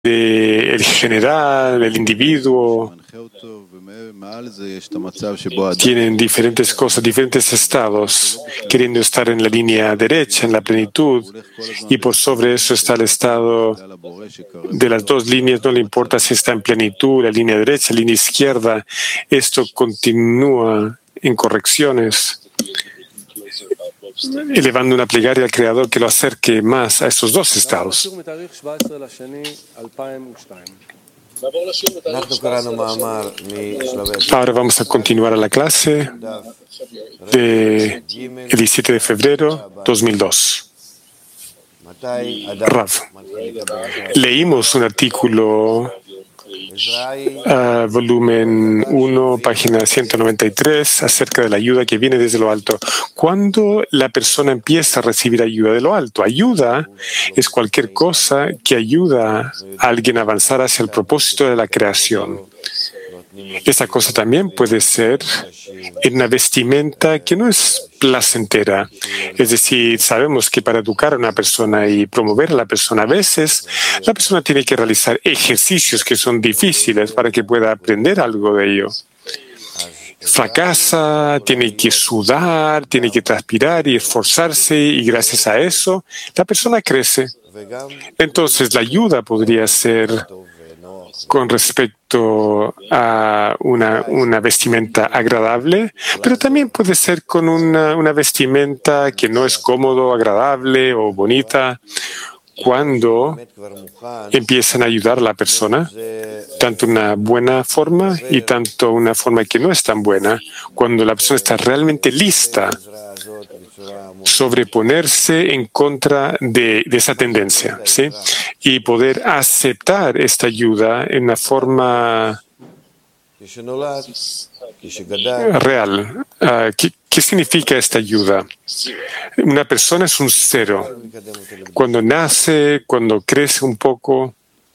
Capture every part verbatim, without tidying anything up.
de el general, el individuo, tienen diferentes cosas, diferentes estados, queriendo estar en la línea derecha, en la plenitud, y por sobre eso está el estado de las dos líneas, no le importa si está en plenitud, la línea derecha, la línea izquierda, esto continúa en correcciones, elevando una plegaria al Creador que lo acerque más a estos dos estados. Ahora vamos a continuar a la clase del diecisiete de febrero de dos mil dos. Rav, leímos un artículo, uh, volumen uno, página ciento noventa y tres, acerca de la ayuda que viene desde lo alto. ¿Cuándo la persona empieza a recibir ayuda de lo alto? Ayuda es cualquier cosa que ayuda a alguien a avanzar hacia el propósito de la creación. Esa cosa también puede ser en una vestimenta que no es placentera. Es decir, sabemos que para educar a una persona y promover a la persona, a veces la persona tiene que realizar ejercicios que son difíciles para que pueda aprender algo de ello. Fracasa, tiene que sudar, tiene que transpirar y esforzarse, y gracias a eso la persona crece. Entonces, la ayuda podría ser con respecto a una, una vestimenta agradable, pero también puede ser con una, una vestimenta que no es cómodo, agradable o bonita, cuando empiezan a ayudar a la persona, tanto una buena forma y tanto una forma que no es tan buena, cuando la persona está realmente lista sobreponerse en contra de, de esa tendencia, ¿sí? Y poder aceptar esta ayuda en una forma real. Uh, ¿qué, ¿Qué significa esta ayuda? Una persona es un cero. Cuando nace, cuando crece un poco,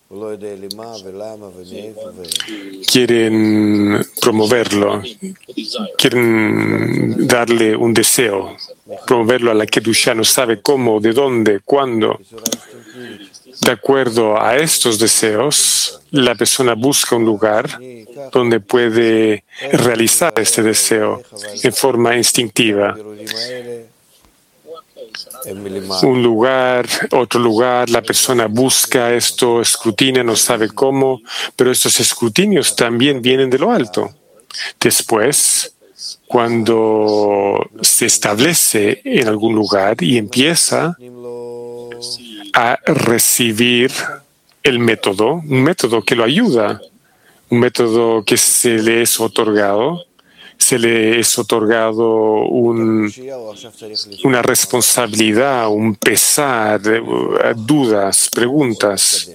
quieren promoverlo, quieren darle un deseo, promoverlo a la Kedusha, no sabe cómo, de dónde, cuándo. De acuerdo a estos deseos, la persona busca un lugar donde puede realizar este deseo en forma instintiva. Un lugar, otro lugar, la persona busca esto, escrutina, no sabe cómo, pero estos escrutinios también vienen de lo alto. Después, cuando se establece en algún lugar y empieza a recibir el método, un método que lo ayuda, un método que se le es otorgado, se le es otorgado un, una responsabilidad, un pesar, dudas, preguntas.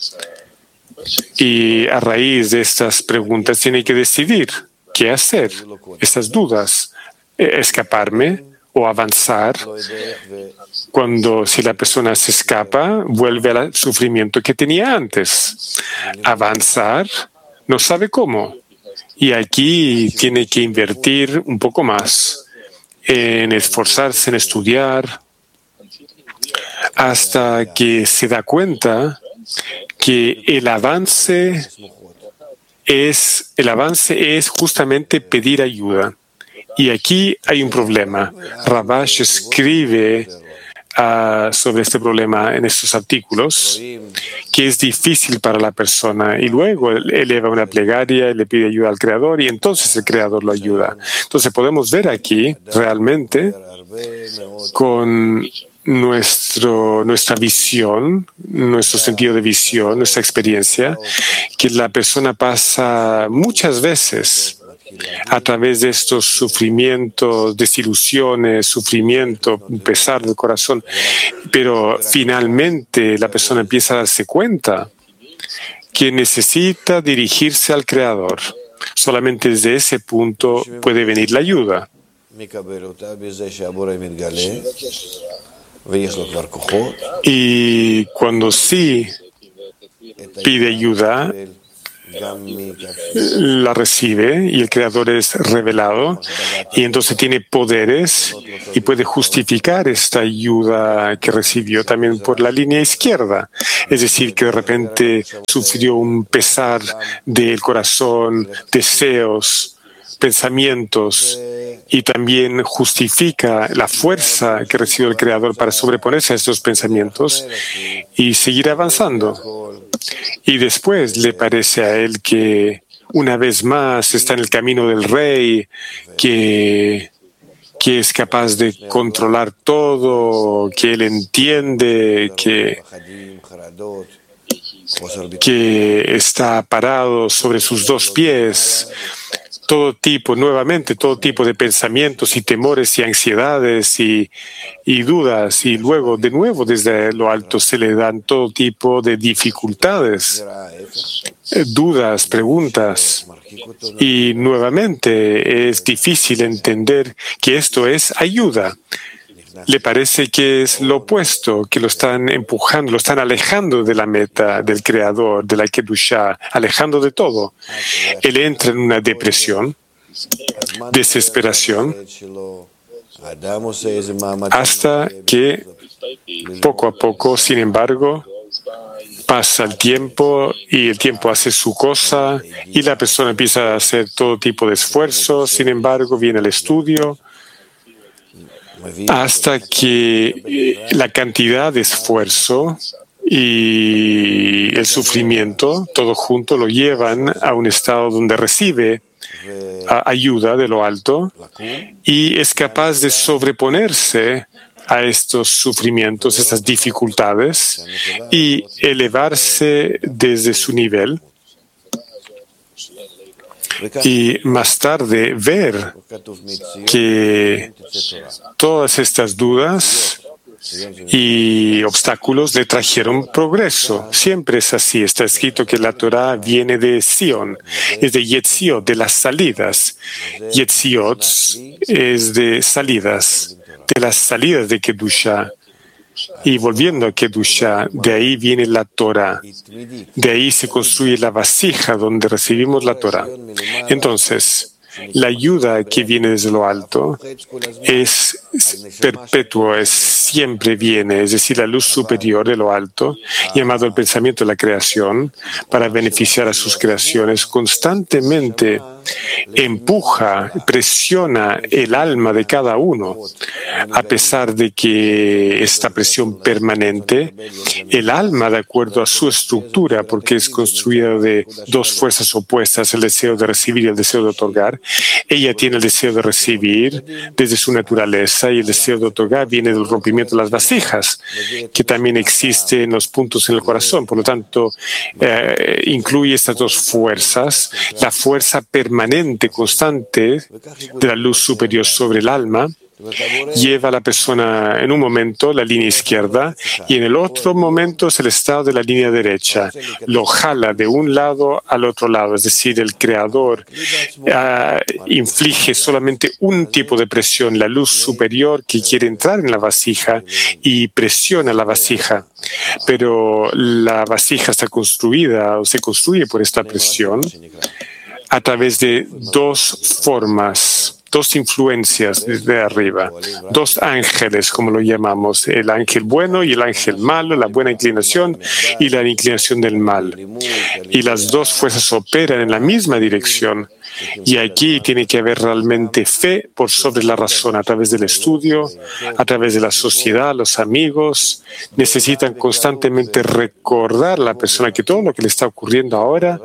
Y a raíz de estas preguntas tiene que decidir qué hacer. Estas dudas, escaparme o avanzar. Cuando si la persona se escapa, vuelve al sufrimiento que tenía antes. Avanzar, no sabe cómo. Y aquí tiene que invertir un poco más en esforzarse, en estudiar, hasta que se da cuenta que el avance es, el avance es justamente pedir ayuda. Y aquí hay un problema. Rabash escribe Uh, sobre este problema en estos artículos, que es difícil para la persona, y luego eleva una plegaria, le pide ayuda al Creador, y entonces el Creador lo ayuda. Entonces podemos ver aquí realmente con nuestro, nuestra visión, nuestro sentido de visión, nuestra experiencia, que la persona pasa muchas veces a través de estos sufrimientos, desilusiones, sufrimiento, pesar del corazón, pero finalmente la persona empieza a darse cuenta que necesita dirigirse al Creador. Solamente desde ese punto puede venir la ayuda. Y cuando sí pide ayuda, la recibe y el Creador es revelado y entonces tiene poderes y puede justificar esta ayuda que recibió también por la línea izquierda. Es decir, que de repente sufrió un pesar del corazón, deseos, pensamientos, y también justifica la fuerza que recibió el Creador para sobreponerse a estos pensamientos y seguir avanzando. Y después le parece a él que una vez más está en el camino del Rey, que, que es capaz de controlar todo, que él entiende, que, que está parado sobre sus dos pies. Todo tipo, nuevamente, todo tipo de pensamientos y temores y ansiedades y, y dudas. Y luego, de nuevo, desde lo alto se le dan todo tipo de dificultades, eh, dudas, preguntas. Y nuevamente es difícil entender que esto es ayuda. Le parece que es lo opuesto, que lo están empujando, lo están alejando de la meta, del Creador, de la Kedushá, alejando de todo. Él entra en una depresión, desesperación, hasta que poco a poco, sin embargo, pasa el tiempo y el tiempo hace su cosa y la persona empieza a hacer todo tipo de esfuerzos. Sin embargo, viene el estudio, hasta que la cantidad de esfuerzo y el sufrimiento, todo junto, lo llevan a un estado donde recibe ayuda de lo alto y es capaz de sobreponerse a estos sufrimientos, estas dificultades y elevarse desde su nivel. Y más tarde ver que todas estas dudas y obstáculos le trajeron progreso. Siempre es así. Está escrito que la Torah viene de Sion, es de Yetziot, de las salidas. Yetziot es de salidas, de las salidas de Kedushá. Y volviendo a Kedushá, de ahí viene la Torah. De ahí se construye la vasija donde recibimos la Torah. Entonces, la ayuda que viene desde lo alto es perpetua, es siempre viene, es decir, la luz superior de lo alto, llamado el pensamiento de la creación, para beneficiar a sus creaciones, constantemente empuja, presiona el alma de cada uno, a pesar de que esta presión permanente, el alma, de acuerdo a su estructura, porque es construida de dos fuerzas opuestas, el deseo de recibir y el deseo de otorgar, ella tiene el deseo de recibir desde su naturaleza y el deseo de otorgar viene del rompimiento de las vasijas, que también existe en los puntos en el corazón. Por lo tanto, eh, incluye estas dos fuerzas, la fuerza permanente, constante de la luz superior sobre el alma, lleva a la persona en un momento la línea izquierda y en el otro momento es el estado de la línea derecha. Lo jala de un lado al otro lado, es decir, el Creador uh, inflige solamente un tipo de presión, la luz superior que quiere entrar en la vasija y presiona la vasija. Pero la vasija está construida o se construye por esta presión a través de dos formas, dos influencias desde arriba, dos ángeles, como lo llamamos, el ángel bueno y el ángel malo, la buena inclinación y la inclinación del mal. Y las dos fuerzas operan en la misma dirección. Y aquí tiene que haber realmente fe por sobre la razón, a través del estudio, a través de la sociedad, los amigos. Necesitan constantemente recordar a la persona que todo lo que le está ocurriendo ahora,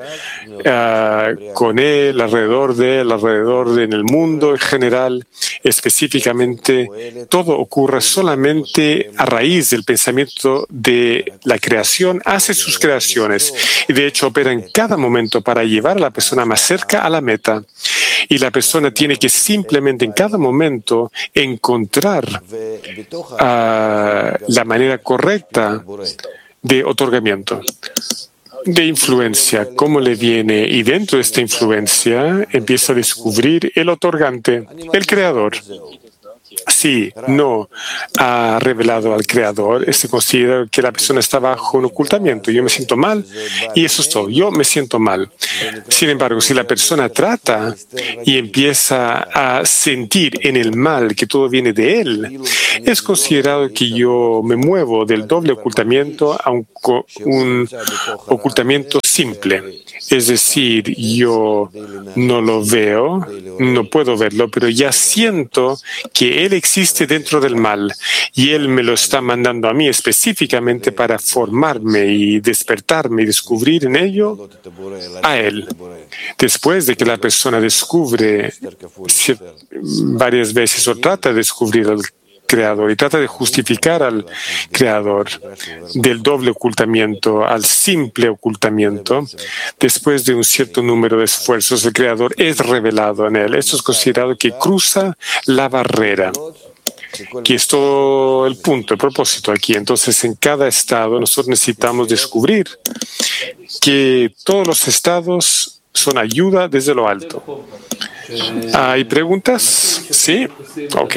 uh, con él, alrededor de él, alrededor de en el mundo en general, específicamente, todo ocurre solamente a raíz del pensamiento de la creación, hace sus creaciones y de hecho opera en cada momento para llevar a la persona más cerca a la meta. Y la persona tiene que simplemente en cada momento encontrar uh, la manera correcta de otorgamiento, de influencia, cómo le viene. Y dentro de esta influencia empieza a descubrir el otorgante, el creador. si no ha revelado al Creador, se considera que la persona está bajo un ocultamiento. Yo me siento mal y eso es todo. Yo me siento mal. Sin embargo, si la persona trata y empieza a sentir en el mal que todo viene de él, es considerado que yo me muevo del doble ocultamiento a un, un ocultamiento simple. Es decir, yo no lo veo, no puedo verlo, pero ya siento que él existe dentro del mal y él me lo está mandando a mí específicamente para formarme y despertarme y descubrir en ello a él. Después de que la persona descubre varias veces o trata de descubrir al Creador y trata de justificar al Creador del doble ocultamiento al simple ocultamiento, después de un cierto número de esfuerzos, el Creador es revelado en él. Esto es considerado que cruza la barrera, que es todo el punto, el propósito aquí. Entonces, en cada estado nosotros necesitamos descubrir que todos los estados son ayuda desde lo alto. ¿Hay preguntas? Sí. Ok.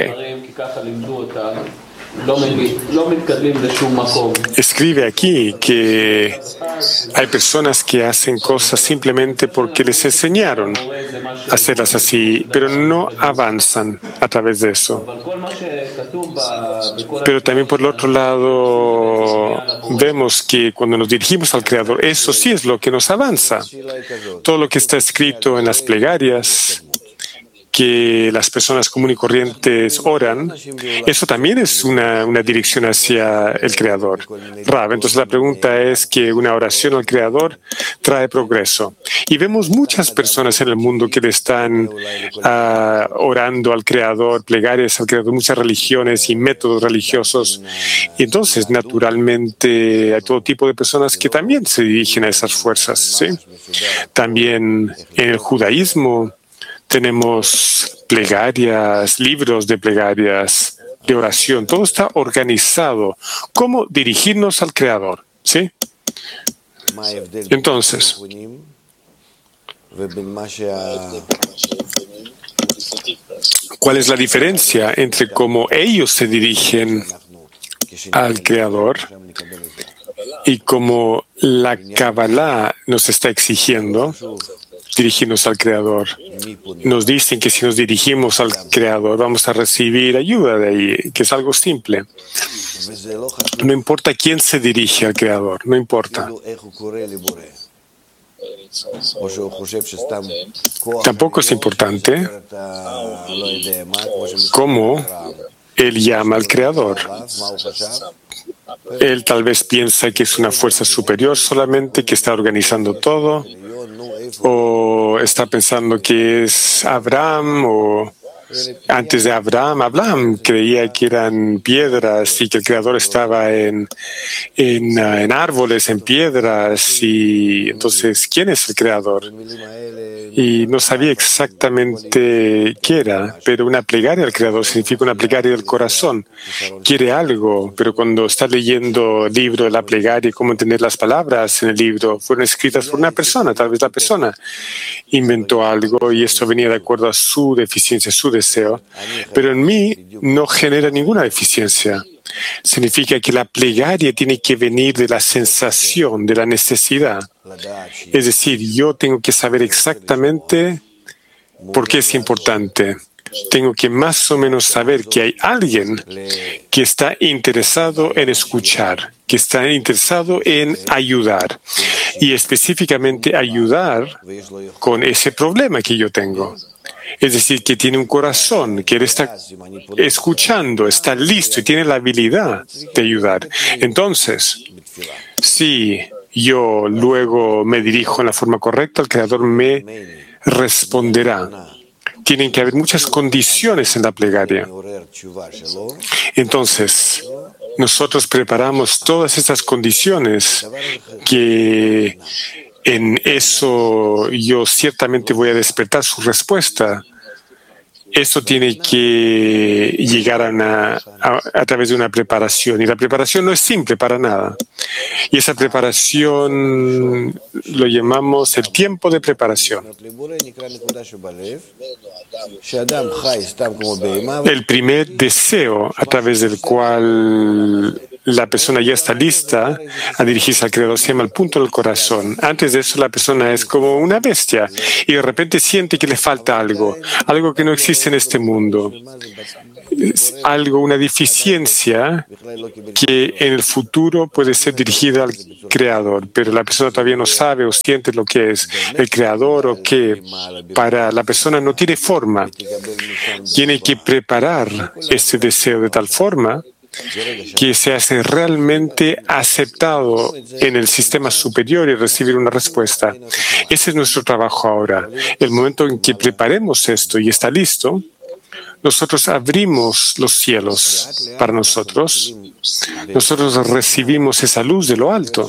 Escribe aquí que hay personas que hacen cosas simplemente porque les enseñaron a hacerlas así, pero no avanzan a través de eso. Pero también por el otro lado vemos que cuando nos dirigimos al Creador, eso sí es lo que nos avanza. Todo lo que está escrito en las plegarias que las personas comunes y corrientes oran, eso también es una, una dirección hacia el Creador. Rav, entonces la pregunta es que una oración al Creador trae progreso. Y vemos muchas personas en el mundo que le están uh, orando al Creador, plegarias al Creador, muchas religiones y métodos religiosos. Y entonces, naturalmente, hay todo tipo de personas que también se dirigen a esas fuerzas, ¿sí? También en el judaísmo tenemos plegarias, libros de plegarias, de oración. Todo está organizado. ¿Cómo dirigirnos al Creador? ¿Sí? Entonces, ¿cuál es la diferencia entre cómo ellos se dirigen al Creador y cómo la Kabbalah nos está exigiendo dirigirnos al Creador? Nos dicen que si nos dirigimos al Creador vamos a recibir ayuda de ahí, que es algo simple. No importa quién se dirige al Creador, no importa. Tampoco es importante cómo él llama al Creador. Él tal vez piensa que es una fuerza superior solamente, que está organizando todo, o está pensando que es Abraham, o antes de Abraham, Abraham creía que eran piedras y que el Creador estaba en, en, en árboles, en piedras, y entonces, ¿quién es el Creador? Y no sabía exactamente qué era, pero una plegaria al Creador significa una plegaria del corazón. Quiere algo, pero cuando está leyendo el libro de la plegaria, cómo entender las palabras en el libro, fueron escritas por una persona, tal vez la persona inventó algo y esto venía de acuerdo a su deficiencia, su deseo, pero en mí no genera ninguna deficiencia. Significa que la plegaria tiene que venir de la sensación, de la necesidad. Es decir, yo tengo que saber exactamente por qué es importante. Tengo que más o menos saber que hay alguien que está interesado en escuchar, que está interesado en ayudar, y específicamente ayudar con ese problema que yo tengo. Es decir, que tiene un corazón, que él está escuchando, está listo y tiene la habilidad de ayudar. Entonces, si yo luego me dirijo en la forma correcta, el Creador me responderá. Tienen que haber muchas condiciones en la plegaria. Entonces, nosotros preparamos todas estas condiciones que en eso yo ciertamente voy a despertar su respuesta eso tiene que llegar a, una, a, a través de una preparación. Y la preparación no es simple para nada. Y esa preparación lo llamamos el tiempo de preparación. El primer deseo a través del cual la persona ya está lista a dirigirse al Creador se llama el punto del corazón. Antes de eso, la persona es como una bestia y de repente siente que le falta algo, algo que no existe en este mundo, es algo, una deficiencia que en el futuro puede ser dirigida al Creador, pero la persona todavía no sabe o siente lo que es el Creador o que para la persona no tiene forma. Tiene que preparar este deseo de tal forma que se hace realmente aceptado en el sistema superior y recibir una respuesta. Ese es nuestro trabajo ahora. El momento en que preparemos esto y está listo, nosotros abrimos los cielos para nosotros. Nosotros recibimos esa luz de lo alto.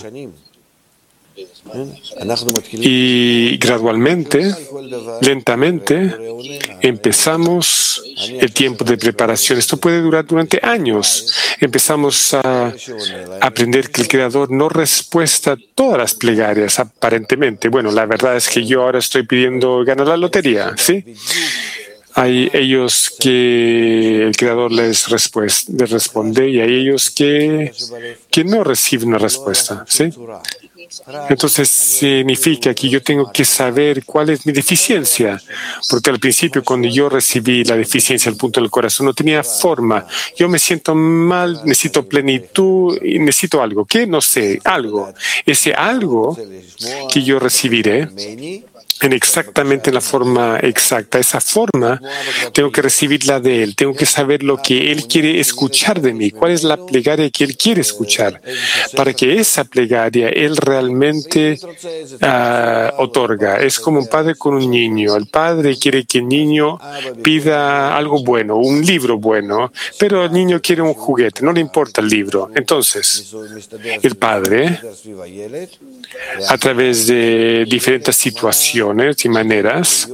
Y gradualmente, lentamente, empezamos el tiempo de preparación. Esto puede durar durante años. Empezamos a aprender que el Creador no respuesta a todas las plegarias, aparentemente. Bueno, la verdad es que yo ahora estoy pidiendo ganar la lotería, ¿sí? Hay ellos que el Creador les, les responde y hay ellos que, que no reciben una respuesta, ¿sí? Entonces significa que yo tengo que saber cuál es mi deficiencia, porque al principio cuando yo recibí la deficiencia al punto del corazón no tenía forma. Yo me siento mal, necesito plenitud y necesito algo. ¿Qué? No sé, algo. Ese algo que yo recibiré en exactamente la forma exacta. Esa forma tengo que recibirla de Él. Tengo que saber lo que Él quiere escuchar de mí. ¿Cuál es la plegaria que Él quiere escuchar? Para que esa plegaria Él realmente uh, otorga. Es como un padre con un niño. El padre quiere que el niño pida algo bueno, un libro bueno, pero el niño quiere un juguete. No le importa el libro. Entonces, el padre, a través de diferentes situaciones y maneras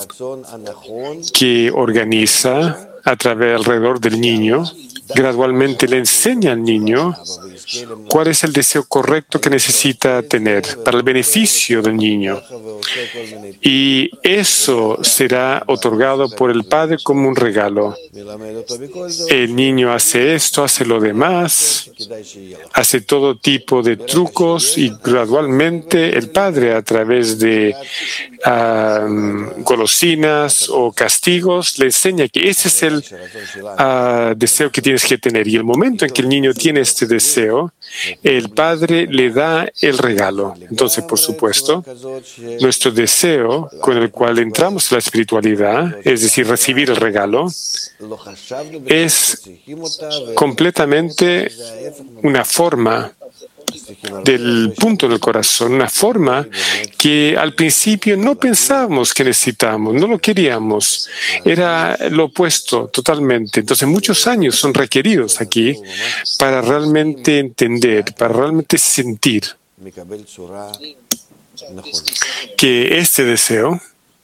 que organiza a través alrededor del niño, gradualmente le enseña al niño cuál es el deseo correcto que necesita tener para el beneficio del niño. Y eso será otorgado por el Padre como un regalo. El niño hace esto, hace lo demás, hace todo tipo de trucos y gradualmente el Padre, a través de um, golosinas o castigos, le enseña que ese es el uh, deseo que tienes que tener. Y el momento en que el niño tiene este deseo, el Padre le da el regalo. Entonces, por supuesto, nuestro deseo con el cual entramos en la espiritualidad, es decir, recibir el regalo, es completamente una forma del punto del corazón, una forma que al principio no pensábamos que necesitábamos, no lo queríamos, era lo opuesto totalmente. Entonces muchos años son requeridos aquí para realmente entender, para realmente sentir que este deseo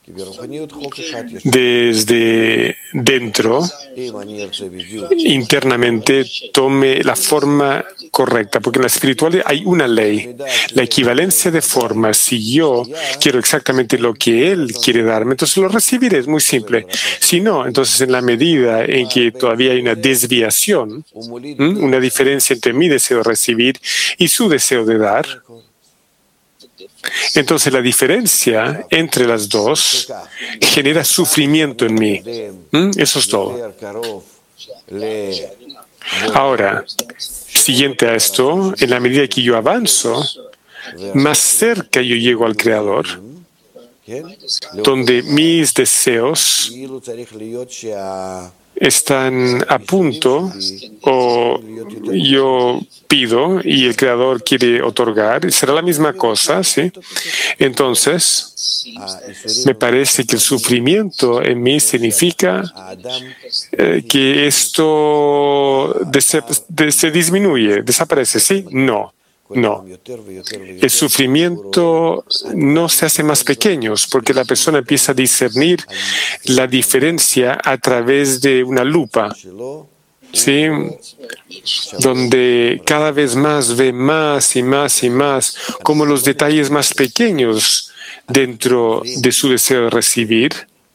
desde dentro, internamente, tome la forma correcta, porque en la espiritualidad hay una ley, la equivalencia de formas. Si yo quiero exactamente lo que Él quiere darme, entonces lo recibiré, es muy simple. Si no, entonces en la medida en que todavía hay una desviación, ¿m? una diferencia entre mi deseo de recibir y su deseo de dar, entonces la diferencia entre las dos genera sufrimiento en mí. ¿Mm? Eso es todo. Ahora, siguiente a esto, en la medida que yo avanzo, más cerca yo llego al Creador, donde mis deseos están a punto o yo pido y el Creador quiere otorgar, será la misma cosa, ¿sí? Entonces, me parece que el sufrimiento en mí significa eh, que esto se disminuye, desaparece, ¿sí? No. No. El sufrimiento no se hace más pequeño porque la persona empieza a discernir la diferencia a través de una lupa, ¿sí? Donde cada vez más ve más y más y más como los detalles más pequeños dentro de su deseo de recibir,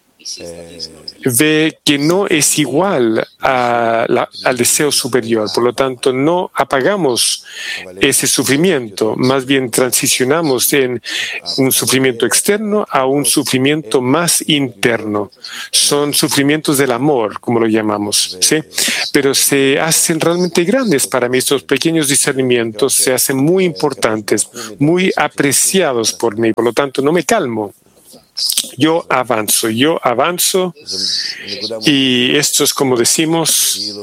ve que no es igual a la, al deseo superior. Por lo tanto, no apagamos ese sufrimiento, más bien transicionamos en un sufrimiento externo a un sufrimiento más interno. Son sufrimientos del amor, como lo llamamos, ¿sí? Pero se hacen realmente grandes para mí. Estos pequeños discernimientos se hacen muy importantes, muy apreciados por mí. Por lo tanto, no me calmo. Yo avanzo, yo avanzo, y esto es como decimos,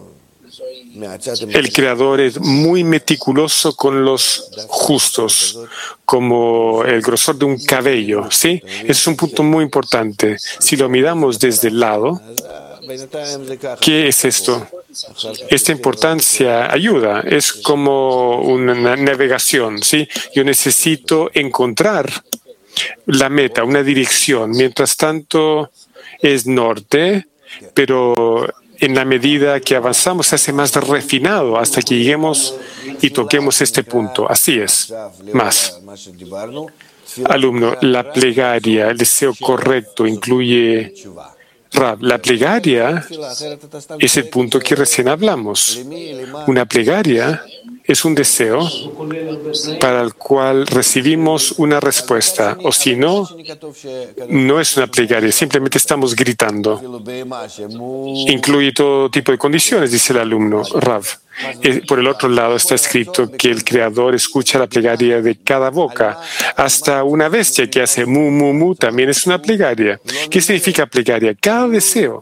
el Creador es muy meticuloso con los justos, como el grosor de un cabello, ¿sí? Ese es un punto muy importante. Si lo miramos desde el lado, ¿qué es esto? Esta importancia ayuda, es como una navegación, ¿sí? Yo necesito encontrar la meta, una dirección. Mientras tanto, es norte, pero en la medida que avanzamos se hace más refinado hasta que lleguemos y toquemos este punto. Así es. Más. Alumno, la plegaria, el deseo correcto incluye... Rab, la plegaria es el punto que recién hablamos. Una plegaria es un deseo para el cual recibimos una respuesta, o si no, no es una plegaria, simplemente estamos gritando. Incluye todo tipo de condiciones, dice el alumno Rav. Por el otro lado está escrito que el Creador escucha la plegaria de cada boca. Hasta una bestia que hace mu, mu, mu también es una plegaria. ¿Qué significa plegaria? Cada deseo.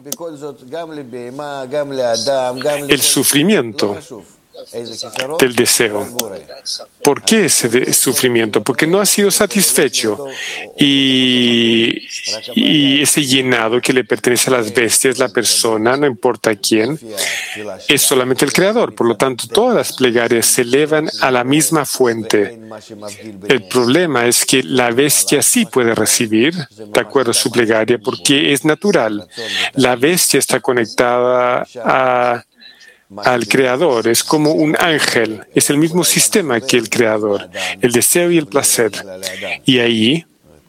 El sufrimiento del deseo. ¿Por qué ese sufrimiento? Porque no ha sido satisfecho, y, y ese llenado que le pertenece a las bestias, la persona, no importa quién, es solamente el Creador. Por lo tanto, todas las plegarias se elevan a la misma fuente. El problema es que la bestia sí puede recibir, de acuerdo a su plegaria, porque es natural. La bestia está conectada a al Creador, es como un ángel, es el mismo sistema que el Creador, el deseo y el placer. Y ahí,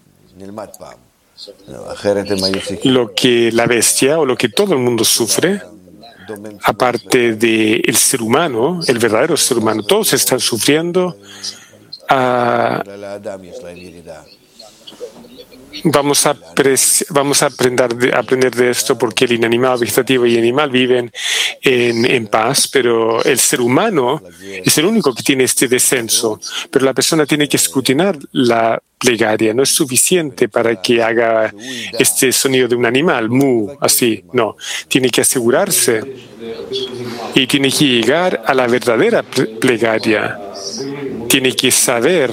lo que la bestia o lo que todo el mundo sufre, aparte del ser humano, el verdadero ser humano, todos están sufriendo. a Vamos a, vamos a aprender, de, aprender de esto porque el inanimado, vegetativo y animal viven en, en paz, pero el ser humano es el único que tiene este descenso. Pero la persona tiene que escrutinar la plegaria. No es suficiente para que haga este sonido de un animal, mu, así. No, tiene que asegurarse y tiene que llegar a la verdadera plegaria. Tiene que saber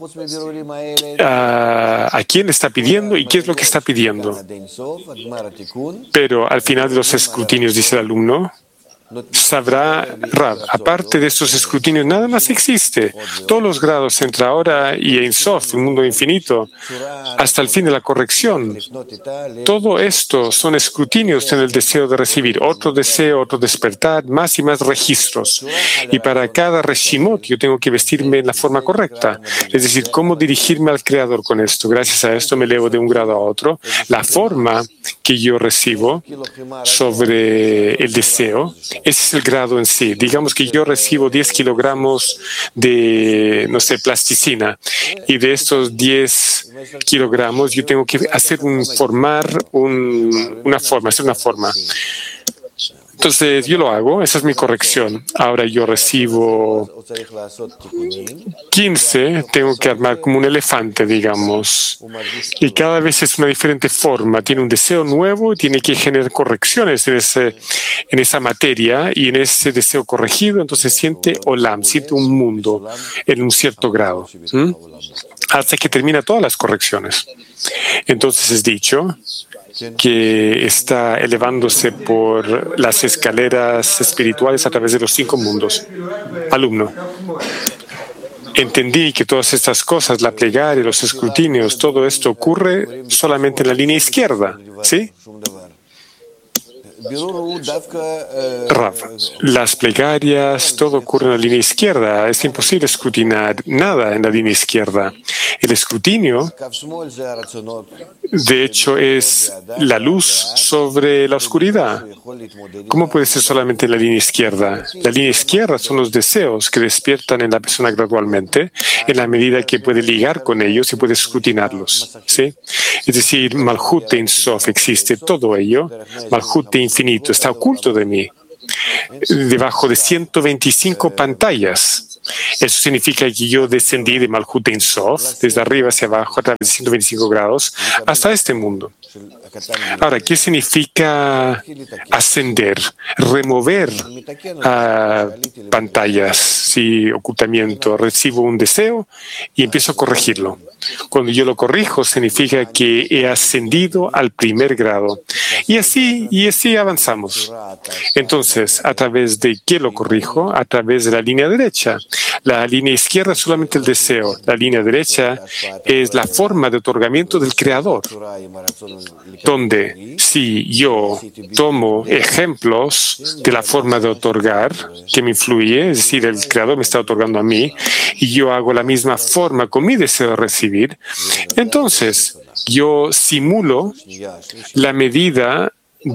a, a quién está pidiendo y qué es lo que está pidiendo. Pero al final de los escrutinios, dice el alumno, sabrá, Rab, aparte de estos escrutinios, nada más existe. Todos los grados entre ahora y Ein Sof, el mundo infinito, hasta el fin de la corrección. Todo esto son escrutinios en el deseo de recibir. Otro deseo, otro despertar, más y más registros. Y para cada reshimot yo tengo que vestirme en la forma correcta. Es decir, cómo dirigirme al Creador con esto. Gracias a esto me elevo de un grado a otro. La forma que yo recibo sobre el deseo, ese es el grado en sí. Digamos que yo recibo diez kilogramos de, no sé, plasticina, y de estos diez kilogramos yo tengo que hacer un, formar un, una forma, hacer una forma. Entonces yo lo hago, esa es mi corrección. Ahora yo recibo quince, tengo que armar como un elefante, digamos. Y cada vez es una diferente forma. Tiene un deseo nuevo y tiene que generar correcciones en, ese, en esa materia, y en ese deseo corregido, entonces siente Olam, siente un mundo en un cierto grado, ¿m? Hasta que termina todas las correcciones. Entonces es dicho que está elevándose por las escaleras espirituales a través de los cinco mundos. Alumno. entendí que todas estas cosas, la plegaria, los escrutinios, todo esto ocurre solamente en la línea izquierda, ¿sí? Rav, las plegarias, todo ocurre en la línea izquierda. Es imposible escrutinar nada en la línea izquierda. El escrutinio, de hecho, es la luz sobre la oscuridad. ¿Cómo puede ser solamente en la línea izquierda? La línea izquierda son los deseos que despiertan en la persona gradualmente, en la medida que puede ligar con ellos y puede escrutinarlos, ¿sí? Es decir, Malhut de Ein Sof existe, todo ello. Malhut de infinito está oculto de mí, debajo de ciento veinticinco pantallas. Eso significa que yo descendí de Malhut de Ein Sof, desde arriba hacia abajo, a través de ciento veinticinco grados, hasta este mundo. Ahora, ¿qué significa ascender? Remover uh, pantallas, sí, ocultamiento. Recibo un deseo y empiezo a corregirlo. Cuando yo lo corrijo, significa que he ascendido al primer grado. Y así, y así avanzamos. Entonces, ¿a través de qué lo corrijo? A través de la línea derecha. La línea izquierda es solamente el deseo. La línea derecha es la forma de otorgamiento del Creador, donde si yo tomo ejemplos de la forma de otorgar que me influye, es decir, el Creador me está otorgando a mí, y yo hago la misma forma con mi deseo de recibir, entonces yo simulo la medida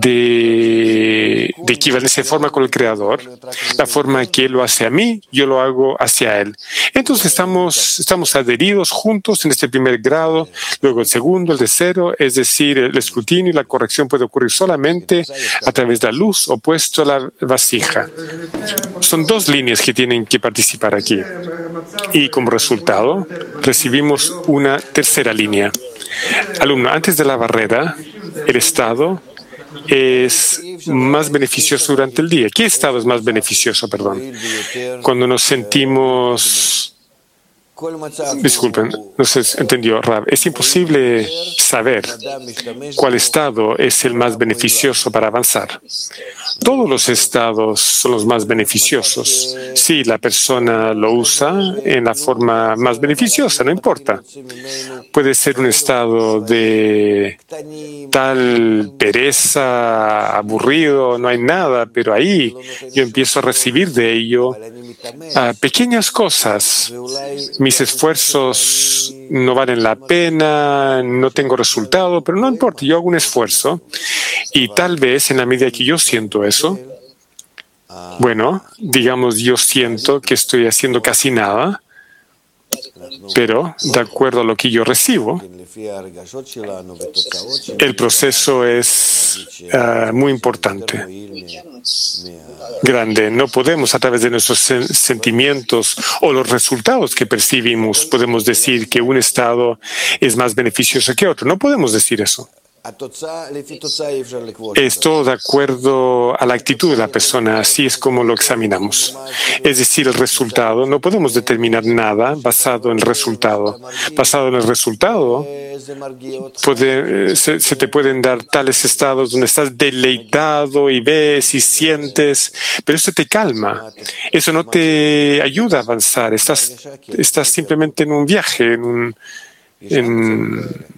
de, de equivalencia de forma con el Creador, la forma que Él lo hace a mí, yo lo hago hacia Él. Entonces estamos, estamos adheridos juntos en este primer grado, luego el segundo, el tercero, es decir, el escrutinio y la corrección puede ocurrir solamente a través de la luz opuesto a la vasija. Son dos líneas que tienen que participar aquí. Y como resultado, recibimos una tercera línea. Alumno, antes de la barrera, el estado es más beneficioso durante el día. ¿Qué estado es más beneficioso, perdón? Cuando nos sentimos... Disculpen, no se entendió, Rav. Es imposible saber cuál estado es el más beneficioso para avanzar. Todos los estados son los más beneficiosos. Si la persona lo usa en la forma más beneficiosa, no importa. Puede ser un estado de tal pereza, aburrido, no hay nada, pero ahí yo empiezo a recibir de ello uh, pequeñas cosas. Mis esfuerzos no valen la pena, no tengo resultado, pero no importa, yo hago un esfuerzo y tal vez en la medida que yo siento eso, bueno, digamos, yo siento que estoy haciendo casi nada, pero de acuerdo a lo que yo recibo, el proceso es uh, muy importante, grande. No podemos, a través de nuestros sen- sentimientos o los resultados que percibimos, podemos decir que un estado es más beneficioso que otro. No podemos decir eso. Es todo de acuerdo a la actitud de la persona, así es como lo examinamos. Es decir, el resultado, no podemos determinar nada basado en el resultado. Basado en el resultado, puede, se, se te pueden dar tales estados donde estás deleitado y ves y sientes, pero eso te calma. Eso no te ayuda a avanzar. Estás, estás simplemente en un viaje, en un... En,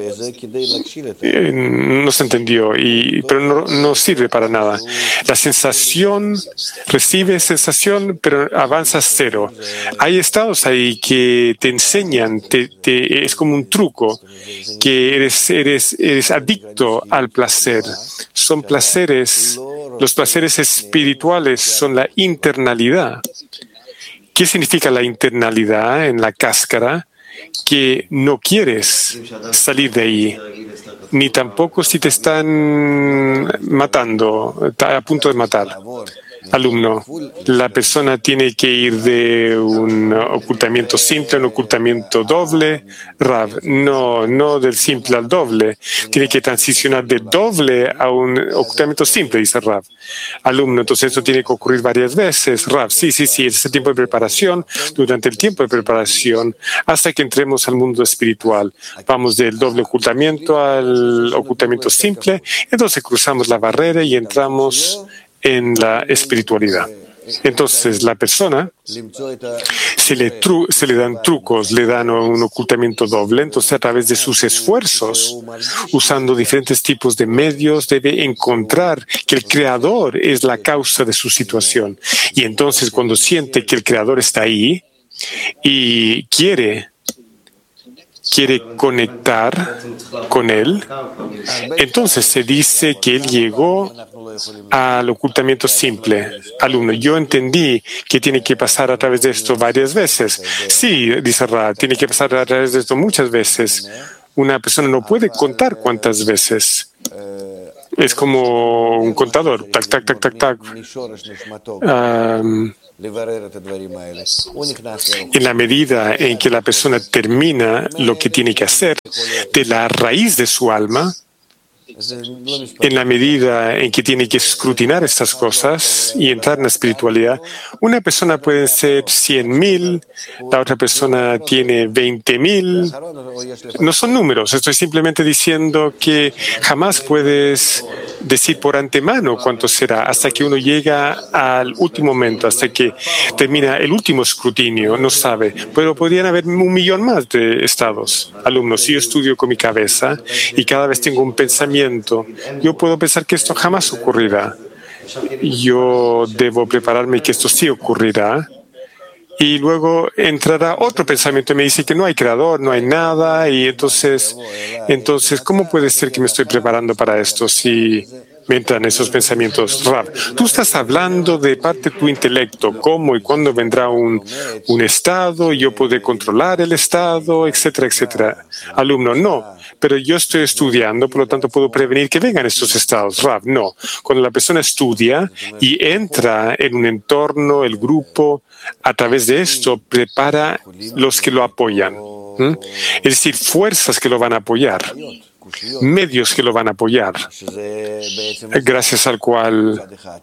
no se entendió, y, pero no, no sirve para nada. La sensación, recibe sensación, pero avanza cero. Hay estados ahí que te enseñan, te, te, es como un truco, que eres, eres, eres adicto al placer. Son placeres, los placeres espirituales son la internalidad. ¿Qué significa la internalidad en la cáscara? Que no quieres salir de ahí, ni tampoco si te están matando, a punto de matar. Alumno, la persona tiene que ir de un ocultamiento simple a un ocultamiento doble. Rav, no, no del simple al doble. Tiene que transicionar de doble a un ocultamiento simple, dice Rav. Alumno, entonces eso tiene que ocurrir varias veces. Rav, sí, sí, sí, es el tiempo de preparación. Durante el tiempo de preparación, hasta que entremos al mundo espiritual, vamos del doble ocultamiento al ocultamiento simple. Entonces cruzamos la barrera y entramos en la espiritualidad. Entonces, la persona se le, tru se le dan trucos, le dan un ocultamiento doble. Entonces, a través de sus esfuerzos, usando diferentes tipos de medios, debe encontrar que el Creador es la causa de su situación. Y entonces, cuando siente que el Creador está ahí y quiere quiere conectar con él, entonces se dice que él llegó al ocultamiento simple. Alumno, yo entendí que tiene que pasar a través de esto varias veces. Sí, dice Ra, tiene que pasar a través de esto muchas veces. Una persona no puede contar cuántas veces. Es como un contador. Tac, tac, tac, tac, tac. Um, en la medida en que la persona termina lo que tiene que hacer de la raíz de su alma, en la medida en que tiene que escrutinar estas cosas y entrar en la espiritualidad, una persona puede ser cien mil, la otra persona tiene veinte mil. No son números, estoy simplemente diciendo que jamás puedes decir por antemano cuánto será hasta que uno llega al último momento, hasta que termina el último escrutinio, no sabe. Pero podrían haber un millón más de estados. Alumnos, si yo estudio con mi cabeza y cada vez tengo un pensamiento, yo puedo pensar que esto jamás ocurrirá. Yo debo prepararme que esto sí ocurrirá. Y luego entrará otro pensamiento y me dice que no hay creador, no hay nada. Y entonces, entonces ¿cómo puede ser que me estoy preparando para esto si me entran esos pensamientos? Rav, tú estás hablando de parte de tu intelecto, cómo y cuándo vendrá un, un estado, yo podré controlar el estado, etcétera, etcétera. Alumno, no. Pero yo estoy estudiando, por lo tanto puedo prevenir que vengan estos estados. Rav, no. Cuando la persona estudia y entra en un entorno, el grupo, a través de esto prepara los que lo apoyan. ¿Mm? Es decir, fuerzas que lo van a apoyar, medios que lo van a apoyar, gracias al cual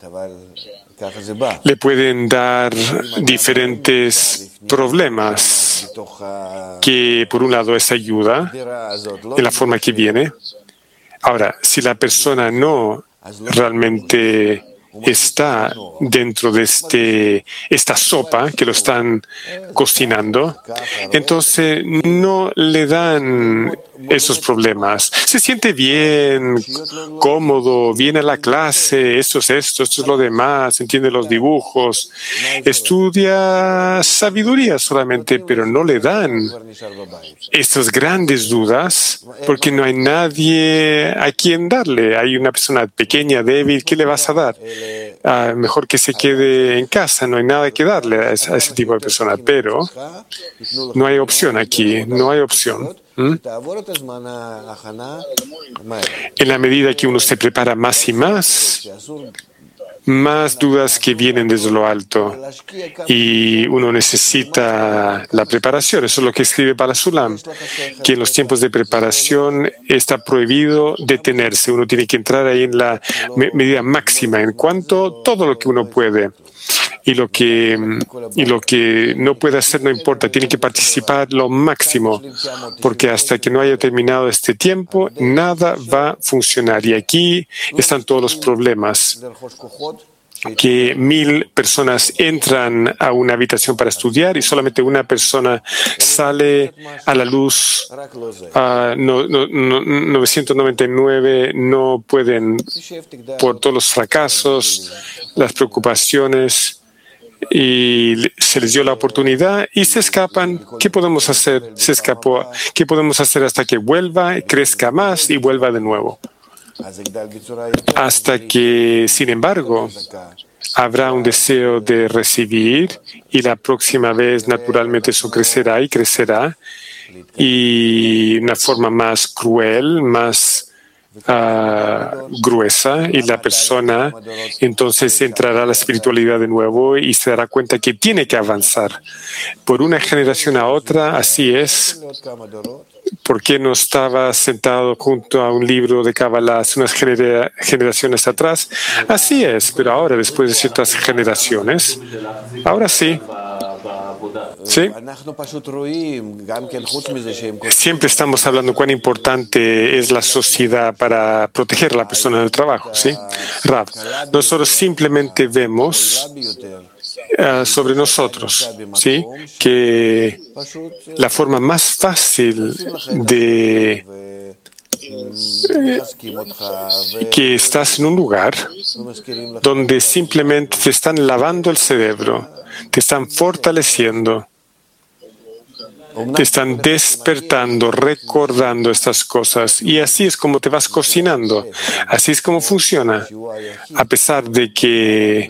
le pueden dar diferentes problemas que, por un lado, es ayuda en la forma que viene. Ahora, si la persona no realmente está dentro de este, esta sopa que lo están cocinando, entonces no le dan esos problemas. Se siente bien, cómodo, viene a la clase, esto es esto, esto es lo demás, entiende los dibujos, estudia sabiduría solamente, pero no le dan estas grandes dudas porque no hay nadie a quien darle. Hay una persona pequeña, débil, ¿qué le vas a dar? Ah, mejor que se quede en casa, no hay nada que darle a ese, a ese tipo de persona, pero no hay opción aquí, no hay opción. ¿Mm? En la medida que uno se prepara más y más, más dudas que vienen desde lo alto y uno necesita la preparación. Eso es lo que escribe Balasulam, que en los tiempos de preparación está prohibido detenerse. Uno tiene que entrar ahí en la me medida máxima en cuanto a todo lo que uno puede. Y lo que, y lo que no puede hacer no importa, tiene que participar lo máximo, porque hasta que no haya terminado este tiempo, nada va a funcionar. Y aquí están todos los problemas. Que mil personas entran a una habitación para estudiar y solamente una persona sale a la luz. Uh, no, no, no, novecientos noventa y nueve no pueden, por todos los fracasos, las preocupaciones, y se les dio la oportunidad y se escapan. ¿Qué podemos hacer? Se escapó. ¿Qué podemos hacer hasta que vuelva, crezca más y vuelva de nuevo? Hasta que, sin embargo, habrá un deseo de recibir y la próxima vez, naturalmente, eso crecerá y crecerá y una forma más cruel, más Uh, gruesa, y la persona entonces entrará a la espiritualidad de nuevo y se dará cuenta que tiene que avanzar por una generación a otra. Así es. ¿Por qué no estaba sentado junto a un libro de Kabbalah hace unas genera generaciones atrás? Así es, pero ahora, después de ciertas generaciones, ahora sí. ¿Sí? Siempre estamos hablando cuán importante es la sociedad para proteger a la persona del trabajo, ¿sí? Rav, nosotros simplemente vemos uh, sobre nosotros, ¿sí? Que la forma más fácil de que estás en un lugar donde simplemente te están lavando el cerebro, te están fortaleciendo, te están despertando, recordando estas cosas. Y así es como te vas cocinando. Así es como funciona. A pesar de que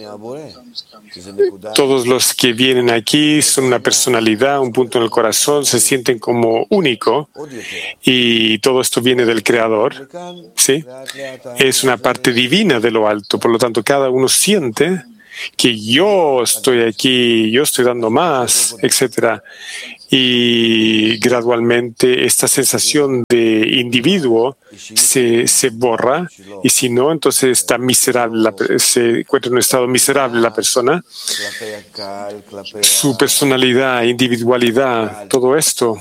todos los que vienen aquí son una personalidad, un punto en el corazón, se sienten como único, y todo esto viene del Creador, ¿sí? Es una parte divina de lo alto. Por lo tanto, cada uno siente que yo estoy aquí, yo estoy dando más, etcétera. Y gradualmente esta sensación de individuo se, se borra, y si no, entonces está miserable, la, se encuentra en un estado miserable la persona. Su personalidad, individualidad, todo esto,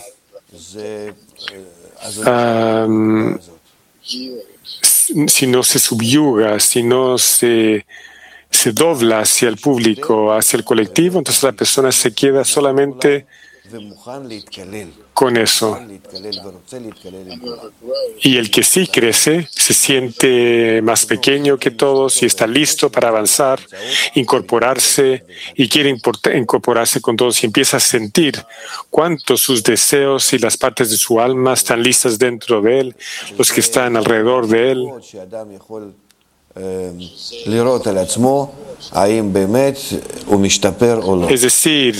um, si no se subyuga, si no se, se dobla hacia el público, hacia el colectivo, entonces la persona se queda solamente con eso. Y el que sí crece se siente más pequeño que todos y está listo para avanzar, incorporarse, y quiere incorporarse con todos, y empieza a sentir cuánto sus deseos y las partes de su alma están listas dentro de él, los que están alrededor de él. Es decir,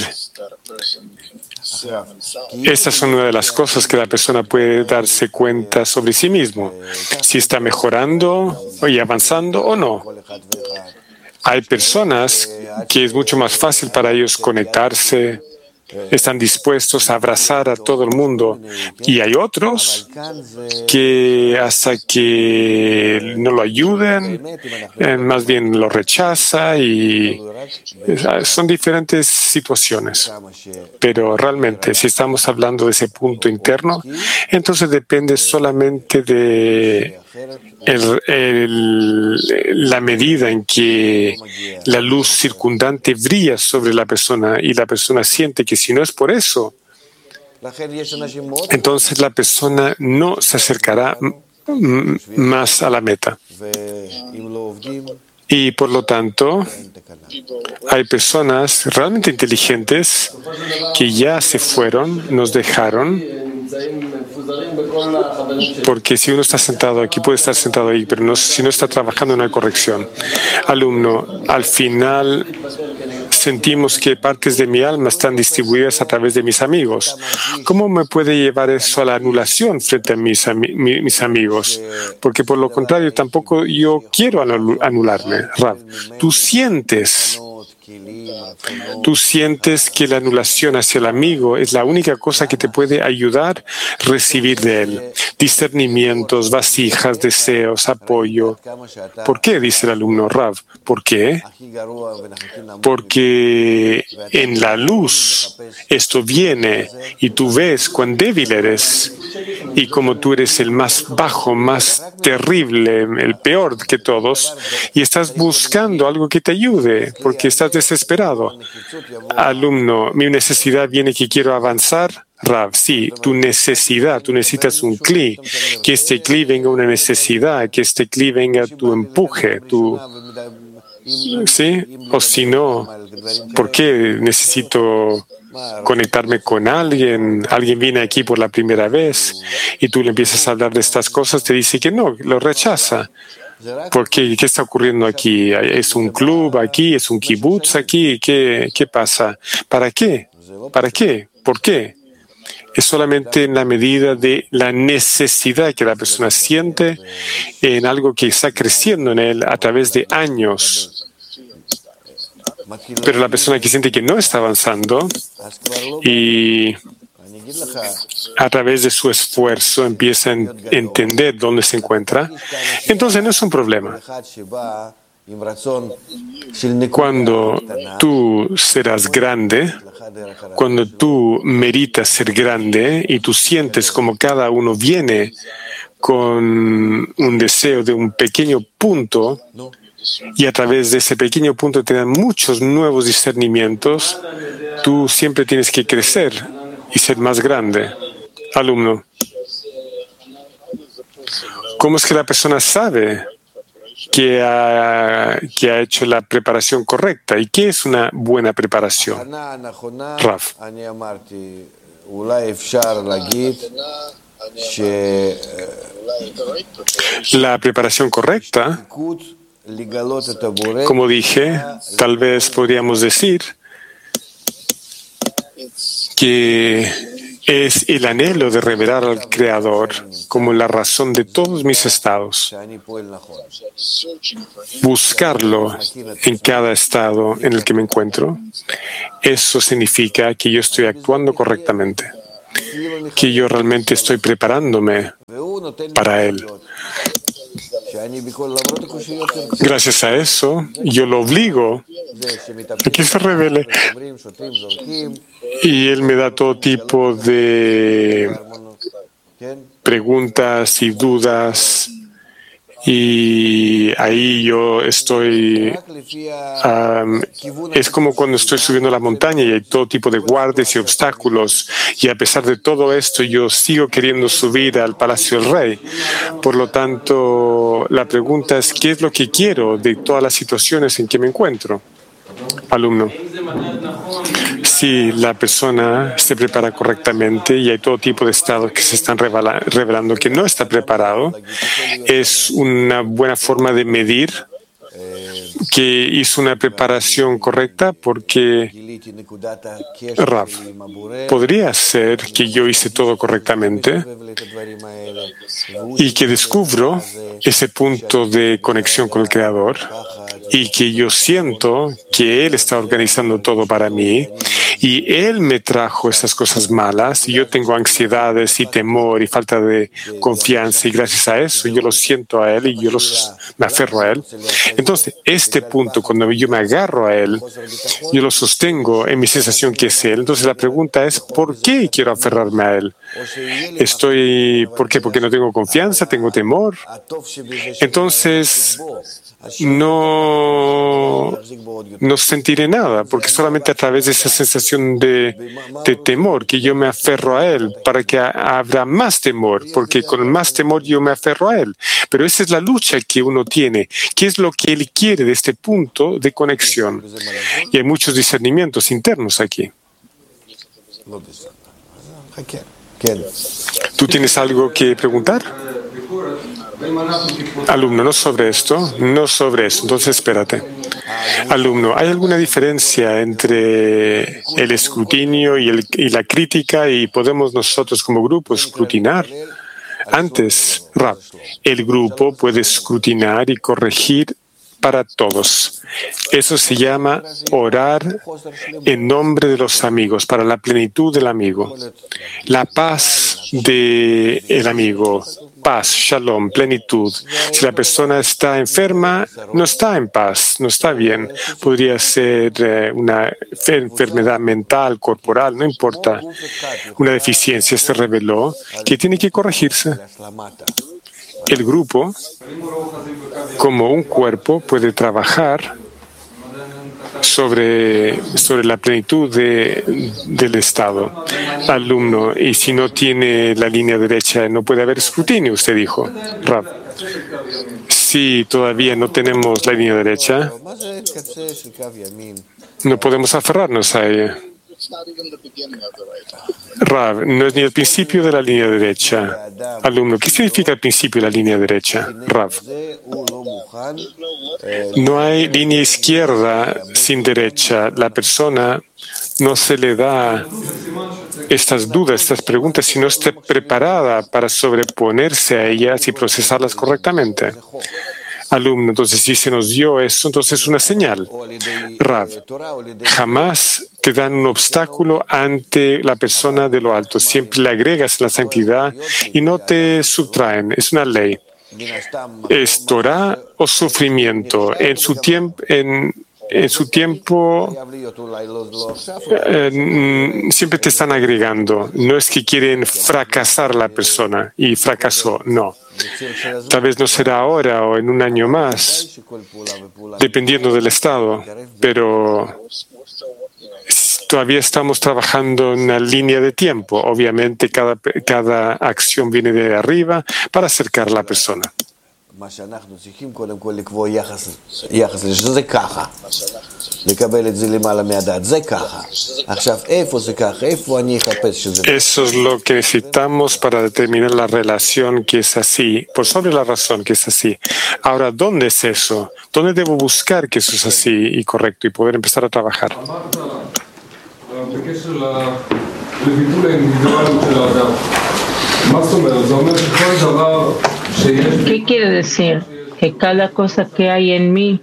estas son una de las cosas que la persona puede darse cuenta sobre sí mismo, si está mejorando y avanzando o no. Hay personas que es mucho más fácil para ellos conectarse, están dispuestos a abrazar a todo el mundo, y hay otros que hasta que no lo ayuden, más bien lo rechaza, y son diferentes situaciones. Pero realmente, si estamos hablando de ese punto interno, entonces depende solamente de El, el, la medida en que la luz circundante brilla sobre la persona, y la persona siente que si no es por eso, entonces la persona no se acercará más a la meta. Y por lo tanto, hay personas realmente inteligentes que ya se fueron, nos dejaron, porque si uno está sentado aquí, puede estar sentado ahí, pero no, si no está trabajando, no hay corrección. Alumno, al final sentimos que partes de mi alma están distribuidas a través de mis amigos. ¿Cómo me puede llevar eso a la anulación frente a mis, ami mis amigos? Porque por lo contrario, tampoco yo quiero anularme. Rav, tú sientes Tú sientes que la anulación hacia el amigo es la única cosa que te puede ayudar a recibir de él. Discernimientos, vasijas, deseos, apoyo. ¿Por qué? Dice el alumno Rav. ¿Por qué? Porque en la luz esto viene, y tú ves cuán débil eres, y como tú eres el más bajo, más terrible, el peor que todos, y estás buscando algo que te ayude, porque estás desesperado. Alumno, mi necesidad viene que quiero avanzar. Rav, sí, tu necesidad, tú necesitas un cli, que este cli venga una necesidad, que este cli venga tu empuje, tu... ¿Sí? O si no, ¿por qué necesito conectarme con alguien? Alguien viene aquí por la primera vez y tú le empiezas a hablar de estas cosas, te dice que no, lo rechaza. ¿Por qué? ¿Qué está ocurriendo aquí? ¿Es un club aquí? ¿Es un kibutz aquí? ¿Qué, qué pasa? ¿Para qué? ¿Para qué? ¿Por qué? Es solamente en la medida de la necesidad que la persona siente en algo que está creciendo en él a través de años. Pero la persona que siente que no está avanzando y a través de su esfuerzo empieza a entender dónde se encuentra, entonces no es un problema. Cuando tú serás grande, cuando tú meritas ser grande y tú sientes como cada uno viene con un deseo de un pequeño punto, y a través de ese pequeño punto te dan muchos nuevos discernimientos, tú siempre tienes que crecer y ser más grande. Alumno, ¿cómo es que la persona sabe que ha, que ha hecho la preparación correcta? ¿Y qué es una buena preparación? Rav. La preparación correcta, como dije, tal vez podríamos decir que es el anhelo de revelar al Creador como la razón de todos mis estados. Buscarlo en cada estado en el que me encuentro, eso significa que yo estoy actuando correctamente, que yo realmente estoy preparándome para Él. Gracias a eso, yo lo obligo a que se revele. Y Él me da todo tipo de preguntas y dudas. Y ahí yo estoy, um, es como cuando estoy subiendo la montaña y hay todo tipo de guardias y obstáculos. Y a pesar de todo esto, yo sigo queriendo subir al Palacio del Rey. Por lo tanto, la pregunta es, ¿qué es lo que quiero de todas las situaciones en que me encuentro? Alumno, si la persona se prepara correctamente y hay todo tipo de estados que se están revelando que no está preparado, es una buena forma de medir que hizo una preparación correcta, porque Rav, podría ser que yo hice todo correctamente y que descubro ese punto de conexión con el Creador y que yo siento que Él está organizando todo para mí y Él me trajo estas cosas malas y yo tengo ansiedades y temor y falta de confianza y gracias a eso yo lo siento a Él y yo los, me aferro a Él. Entonces, este punto, cuando yo me agarro a Él, yo lo sostengo en mi sensación que es Él. Entonces la pregunta es, ¿por qué quiero aferrarme a Él? Estoy, ¿por qué? Porque no tengo confianza, tengo temor. Entonces, no, no sentiré nada, porque solamente a través de esa sensación de, de temor que yo me aferro a Él, para que habrá más temor, porque con más temor yo me aferro a Él. Pero esa es la lucha que uno tiene. ¿Qué es lo que Él quiere de este punto de conexión? Y hay muchos discernimientos internos aquí. ¿Tú tienes algo que preguntar? Alumno, no sobre esto, no sobre eso. Entonces, espérate. Alumno, ¿hay alguna diferencia entre el escrutinio y, el, y la crítica y podemos nosotros como grupo escrutinar? Antes, Rav, el grupo puede escrutinar y corregir para todos. Eso se llama orar en nombre de los amigos, para la plenitud del amigo. La paz del amigo, paz, shalom, plenitud. Si la persona está enferma, no está en paz, no está bien. Podría ser eh, una enfermedad mental, corporal, no importa. Una deficiencia se reveló que tiene que corregirse. El grupo, como un cuerpo, puede trabajar sobre, sobre la plenitud de, del Estado. Alumno, y si no tiene la línea derecha, no puede haber escrutinio, usted dijo. Rav, si todavía no tenemos la línea derecha, no podemos aferrarnos a ella. Rav, no es ni el principio de la línea derecha. Alumno, ¿qué significa el principio de la línea derecha? Rav, no hay línea izquierda sin derecha. La persona no se le da estas dudas, estas preguntas, si no está preparada para sobreponerse a ellas y procesarlas correctamente. Alumno, entonces si se nos dio eso, entonces es una señal. Rav, jamás te dan un obstáculo ante la persona de lo alto. Siempre le agregas la santidad y no te subtraen. Es una ley. Es Torah o sufrimiento. En su tiempo, en en su tiempo eh, siempre te están agregando. No es que quieren fracasar la persona y fracasó, no. Tal vez no será ahora o en un año más, dependiendo del estado, pero todavía estamos trabajando en una línea de tiempo. Obviamente, cada, cada acción viene de arriba para acercar a la persona. Eso es lo que necesitamos para determinar la relación que es así, por sobre la razón que es así. Ahora, ¿dónde es eso? ¿Dónde debo buscar que eso es así y correcto y poder empezar a trabajar? ¿Qué quiere decir? Que cada cosa que hay en mí,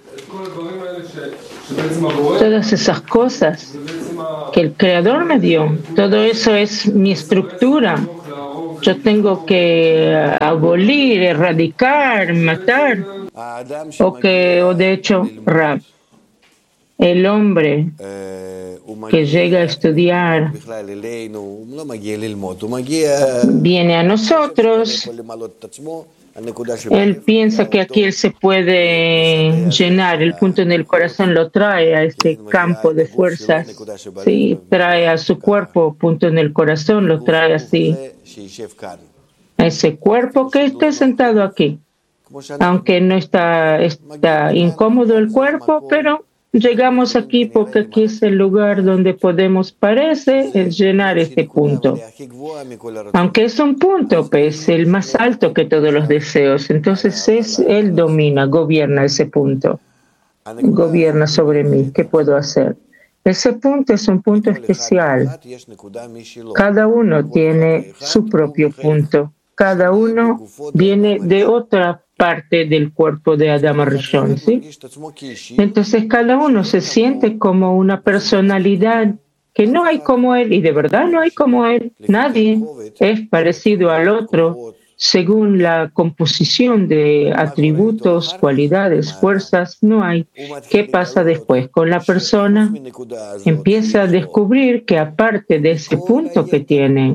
todas esas cosas que el Creador me dio, todo eso es mi estructura. Yo tengo que abolir, erradicar, matar, o que, o de hecho, Rab, el hombre que llega a estudiar viene a nosotros. Él piensa que aquí él se puede llenar, el punto en el corazón lo trae a este campo de fuerzas, sí, trae a su cuerpo, punto en el corazón, lo trae así, a ese cuerpo que está sentado aquí, aunque no está, está incómodo el cuerpo, pero llegamos aquí porque aquí es el lugar donde podemos, parece, llenar este punto. Aunque es un punto, pues, el más alto que todos los deseos. Entonces, es, él domina, gobierna ese punto. Gobierna sobre mí. ¿Qué puedo hacer? Ese punto es un punto especial. Cada uno tiene su propio punto. Cada uno viene de otra parte del cuerpo de Adam Rishon, ¿sí? Entonces cada uno se siente como una personalidad que no hay como él, y de verdad no hay como él. Nadie es parecido al otro según la composición de atributos, cualidades, fuerzas, no hay. ¿Qué pasa después? Con la persona empieza a descubrir que aparte de ese punto que tiene,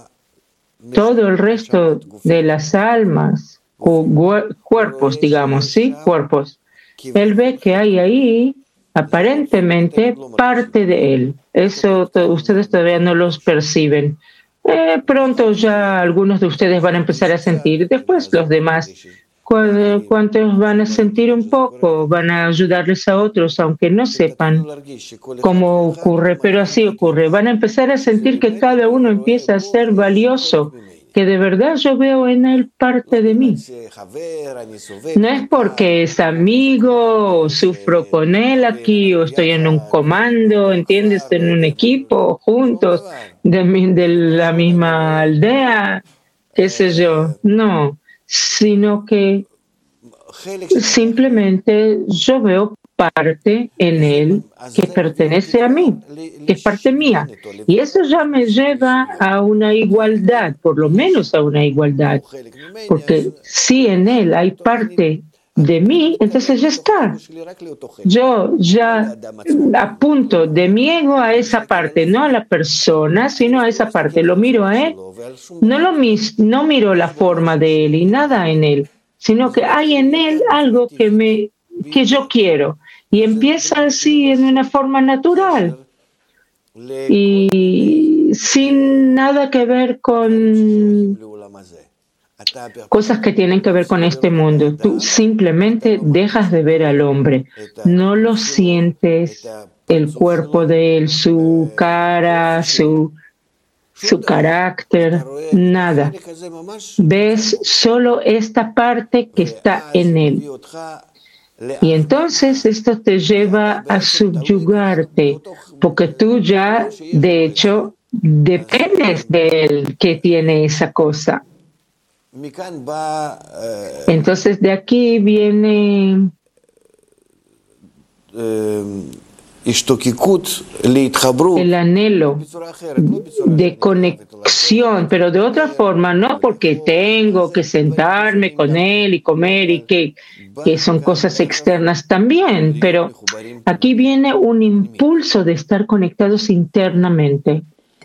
todo el resto de las almas, cuerpos, digamos, ¿sí? Cuerpos. Él ve que hay ahí, aparentemente, parte de él. Eso ustedes todavía no los perciben. Eh, pronto ya algunos de ustedes van a empezar a sentir. Después los demás, ¿cuántos van a sentir un poco? Van a ayudarles a otros, aunque no sepan cómo ocurre, pero así ocurre. Van a empezar a sentir que cada uno empieza a ser valioso, que de verdad yo veo en él parte de mí. No es porque es amigo, o sufro con él aquí, o estoy en un comando, ¿entiendes? En un equipo, juntos, de, de la misma aldea, qué sé yo. No, sino que simplemente yo veo parte en él que pertenece a mí, que es parte mía. Y eso ya me lleva a una igualdad, por lo menos a una igualdad. Porque si en él hay parte de mí, entonces ya está. Yo ya apunto de mi ego a esa parte, no a la persona, sino a esa parte. Lo miro a él, no, lo mis, no miro la forma de él y nada en él, sino que hay en él algo que, me, que yo quiero. Y empieza así en una forma natural y sin nada que ver con cosas que tienen que ver con este mundo. Tú simplemente dejas de ver al hombre, no lo sientes, el cuerpo de él, su cara, su, su carácter, nada. Ves solo esta parte que está en él. Y entonces esto te lleva a subyugarte, porque tú ya, de hecho, dependes de él que tiene esa cosa. Entonces de aquí viene el anhelo de conexión, pero de otra forma, no porque tengo que sentarme con él y comer y que, que son cosas externas también, pero aquí viene un impulso de estar conectados internamente.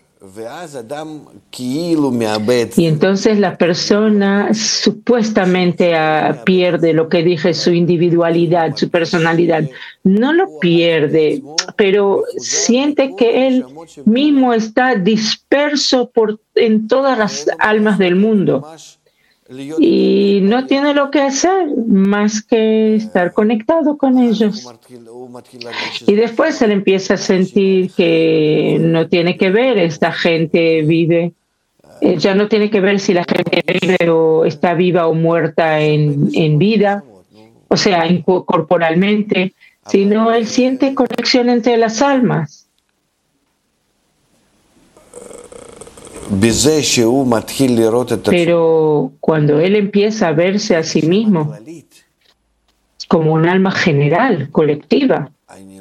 Y entonces la persona supuestamente uh, pierde lo que dije, su individualidad, su personalidad. No lo pierde, pero siente que él mismo está disperso por, en todas las almas del mundo. Y no tiene lo que hacer más que estar conectado con ellos. Y después él empieza a sentir que no tiene que ver, esta gente vive, ya no tiene que ver si la gente vive o está viva o muerta en, en vida, o sea, corporalmente, sino él siente conexión entre las almas. Pero cuando él empieza a verse a sí mismo como un alma general, colectiva,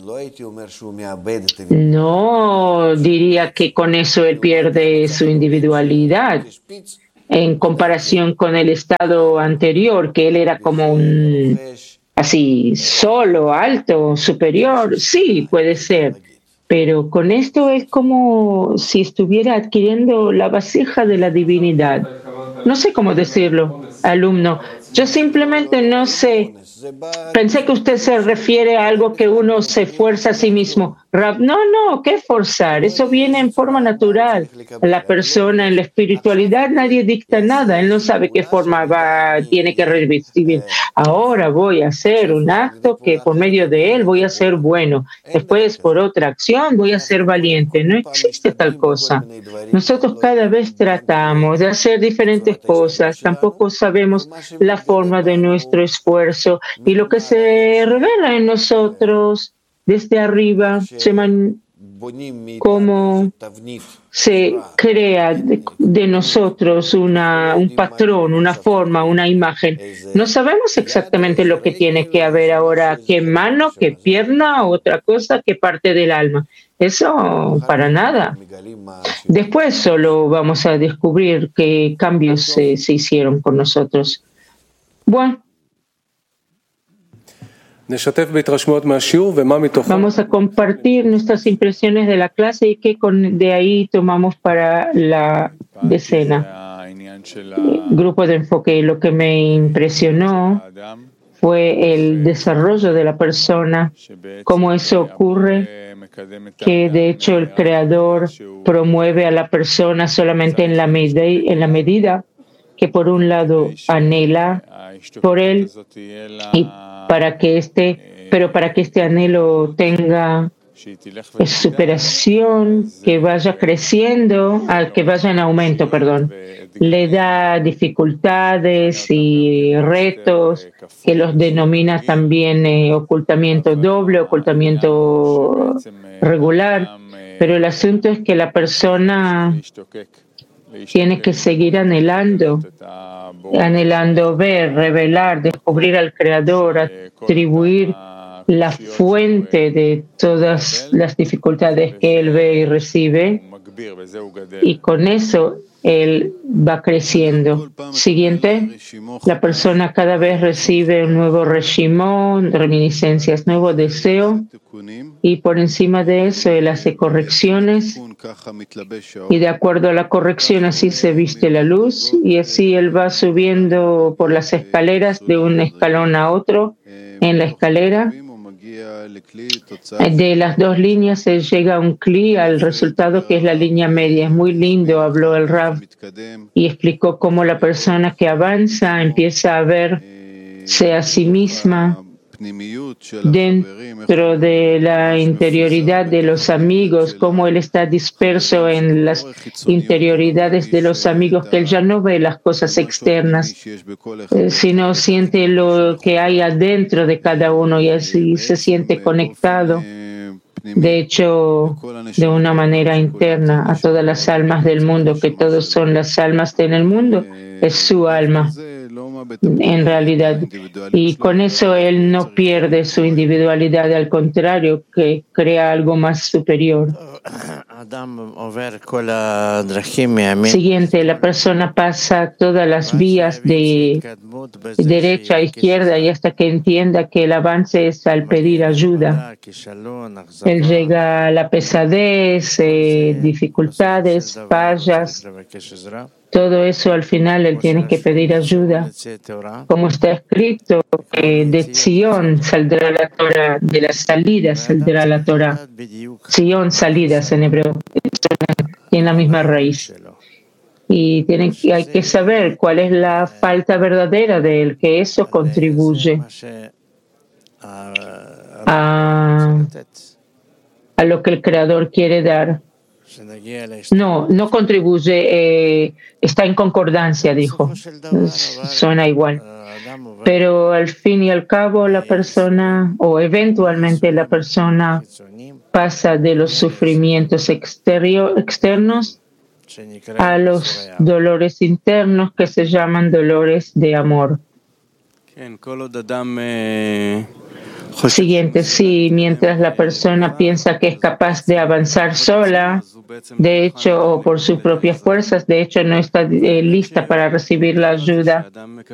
no diría que con eso él pierde su individualidad en comparación con el estado anterior, que él era como un así solo, alto, superior. Sí, puede ser. Pero con esto es como si estuviera adquiriendo la vasija de la divinidad. No sé cómo decirlo, alumno. Yo simplemente no sé. Pensé que usted se refiere a algo que uno se fuerza a sí mismo. No, no, ¿qué forzar? Eso viene en forma natural. La persona en la espiritualidad nadie dicta nada. Él no sabe qué forma va, tiene que recibir. Ahora voy a hacer un acto que por medio de él voy a ser bueno. Después por otra acción voy a ser valiente. No existe tal cosa. Nosotros cada vez tratamos de hacer diferentes cosas. Tampoco sabemos la forma de nuestro esfuerzo. Y lo que se revela en nosotros desde arriba, se man, cómo se crea de, de nosotros una, un patrón, una forma, una imagen. No sabemos exactamente lo que tiene que haber ahora, qué mano, qué pierna, otra cosa, qué parte del alma. Eso para nada. Después solo vamos a descubrir qué cambios se, se hicieron con nosotros. Bueno. Vamos a compartir nuestras impresiones de la clase y qué con, de ahí tomamos para la decena. Grupo de enfoque. Lo que me impresionó fue el desarrollo de la persona, cómo eso ocurre, que de hecho el Creador promueve a la persona solamente en la, med- en la medida que por un lado anhela por él y para que este, pero para que este anhelo tenga superación, que vaya creciendo, que vaya en aumento, perdón, le da dificultades y retos que los denomina también eh, ocultamiento doble, ocultamiento regular, pero el asunto es que la persona tiene que seguir anhelando, anhelando ver, revelar, descubrir al Creador, atribuir la fuente de todas las dificultades que él ve y recibe, y con eso él va creciendo. Siguiente, la persona cada vez recibe un nuevo reshimón, reminiscencias, nuevo deseo, y por encima de eso él hace correcciones, y de acuerdo a la corrección así se viste la luz, y así él va subiendo por las escaleras de un escalón a otro en la escalera. De las dos líneas se llega a un cli, al resultado que es la línea media. Es muy lindo, habló el Rav, y explicó cómo la persona que avanza empieza a verse a sí misma dentro de la interioridad de los amigos, cómo él está disperso en las interioridades de los amigos, que él ya no ve las cosas externas, eh, sino siente lo que hay adentro de cada uno y así se siente conectado, de hecho, de una manera interna a todas las almas del mundo, que todos son las almas en el mundo, es su alma. en realidad. Y con eso él no pierde su individualidad, al contrario, que crea algo más superior. Siguiente, la persona pasa todas las vías de derecha a izquierda y hasta que entienda que el avance es al pedir ayuda. Él llega a la pesadez, eh, dificultades, fallas. Todo eso al final él tiene que pedir ayuda. Como está escrito, eh, de Zion saldrá la Torah, de la salida saldrá la Torah. Zion, salidas en hebreo, tiene la misma raíz. Y tienen, hay que saber cuál es la falta verdadera de él, que eso contribuye a, a lo que el Creador quiere dar. No, no contribuye, eh, está en concordancia, dijo. Suena igual. Pero al fin y al cabo la persona, o eventualmente la persona, pasa de los sufrimientos exterior, externos a los dolores internos que se llaman dolores de amor. Siguiente, sí, mientras la persona piensa que es capaz de avanzar sola, de hecho, o por sus propias fuerzas, de hecho no está eh, lista para recibir la ayuda